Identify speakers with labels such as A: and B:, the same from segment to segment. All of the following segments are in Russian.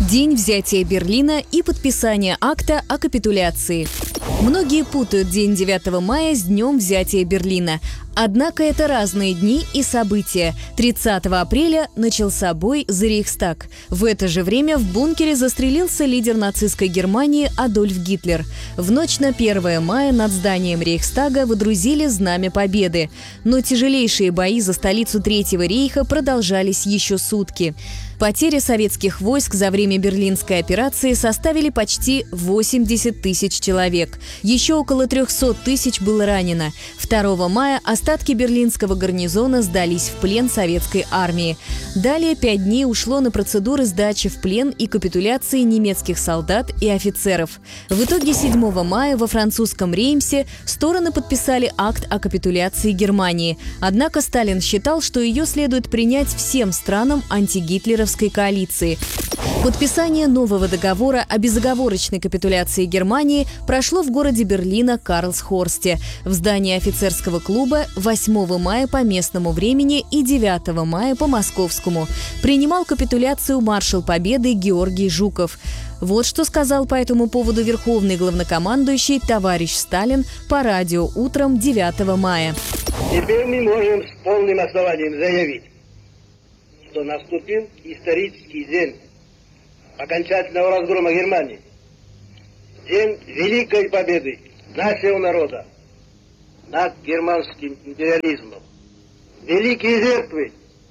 A: День взятия Берлина и подписания акта о капитуляции. Многие путают день 9 мая с днем взятия Берлина. Однако это разные дни и события. 30 апреля начался бой за Рейхстаг. В это же время в бункере застрелился лидер нацистской Германии Адольф Гитлер. В ночь на 1 мая над зданием Рейхстага водрузили Знамя Победы. Но тяжелейшие бои за столицу Третьего рейха продолжались еще сутки. Потери советских войск за время Берлинской операции составили почти 80 тысяч человек. Еще около 300 тысяч было ранено. 2 мая остатки берлинского гарнизона сдались в плен советской армии. Далее 5 дней ушло на процедуры сдачи в плен и капитуляции немецких солдат и офицеров. В итоге 7 мая во французском Реймсе стороны подписали акт о капитуляции Германии. Однако Сталин считал, что ее следует принять всем странам антигитлеровской коалиции. Подписание нового договора о безоговорочной капитуляции Германии прошло в городе Берлина Карлсхорсте, в здании офицерского клуба 8 мая по местному времени и 9 мая по московскому. Принимал капитуляцию маршал Победы Георгий Жуков. Вот что сказал по этому поводу верховный главнокомандующий товарищ Сталин по радио утром 9 мая.
B: Теперь мы можем с полным основанием заявить, что наступил исторический день окончательного разгрома Германии, день великой победы нашего народа над германским империализмом. Великие жертвы,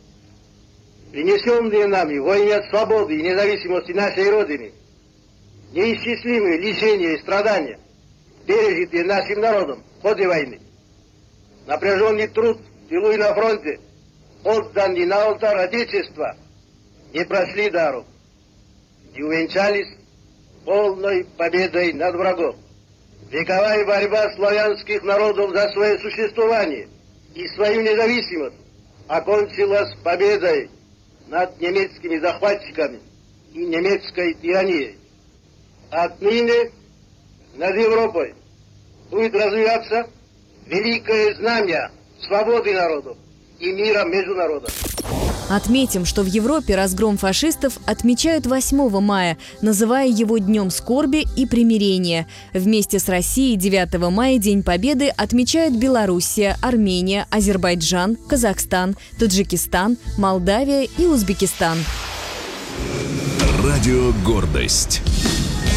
B: принесенные нами во имя свободы и независимости нашей Родины, неисчислимые лишения и страдания, пережитые нашим народом в ходе войны, напряженный труд в тылу и на фронте, отданный на алтарь Отечества, не прошли даром и увенчались полной победой над врагом. Вековая борьба славянских народов за свое существование и свою независимость окончилась победой над немецкими захватчиками и немецкой тиранией. Отныне над Европой будет развиваться великое знамя свободы народов и мира между народами.
A: Отметим, что в Европе разгром фашистов отмечают 8 мая, называя его Днем скорби и примирения. Вместе с Россией 9 мая День Победы отмечают Белоруссия, Армения, Азербайджан, Казахстан, Таджикистан, Молдавия и Узбекистан.
C: Радио «Гордость».